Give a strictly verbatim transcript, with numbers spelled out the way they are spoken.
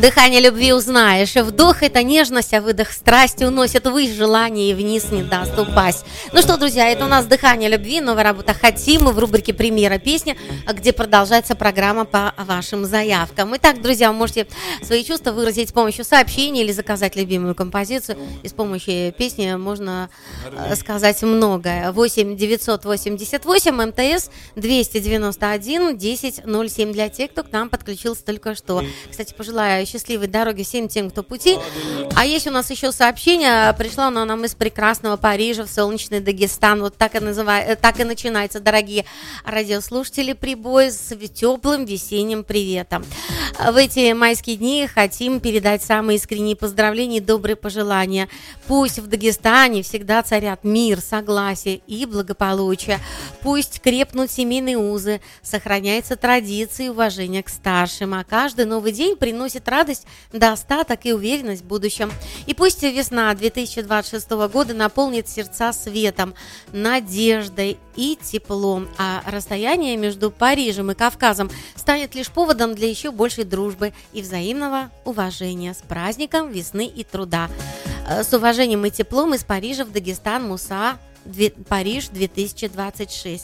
Дыхание любви узнаешь. Вдох — это нежность, а выдох — страсть. Уносит ввысь желание и вниз не даст упасть. Ну что, друзья, это у нас «Дыхание любви», новая работа «Хотим» в рубрике «Премьера песни», где продолжается программа по вашим заявкам. Итак, друзья, вы можете свои чувства выразить с помощью сообщений или заказать любимую композицию. И с помощью песни можно сказать многое. восемь девятьсот восемьдесят восемь МТС двести девяносто один десять ноль семь для тех, кто к нам подключился только что. Кстати, пожелаю счастливой дороги всем тем, кто в пути. А есть у нас еще сообщение. Пришло оно нам из прекрасного Парижа в солнечный Дагестан. Вот так и, называет, так и начинается, дорогие радиослушатели, прибой с теплым весенним приветом. В эти майские дни хотим передать самые искренние поздравления и добрые пожелания. Пусть в Дагестане всегда царят мир, согласие и благополучие. Пусть крепнут семейные узы, сохраняются традиции и уважение к старшим, а каждый новый день приносит радость, достаток и уверенность в будущем. И пусть весна две тысячи двадцать шестого года наполнит сердца светом, надеждой и теплом, а расстояние между Парижем и Кавказом станет лишь поводом для еще большей дружбы и взаимного уважения. С праздником весны и труда. С уважением и теплом из Парижа в Дагестан, Муса, Париж две тысячи двадцать шесть.